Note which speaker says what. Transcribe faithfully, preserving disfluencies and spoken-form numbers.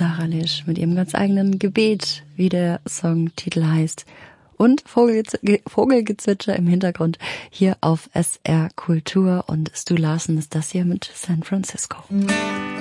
Speaker 1: Sarah Lisch mit ihrem ganz eigenen Gebet, wie der Songtitel heißt. Und Vogelgezw- Vogelgezwitscher im Hintergrund hier auf S R Kultur. Und Stu Larsen ist das hier mit San Francisco.
Speaker 2: Mhm.